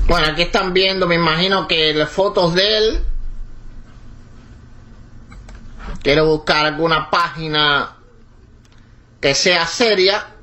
Bueno, aquí están viendo, me imagino que las fotos de él. Quiero buscar alguna página que sea seria.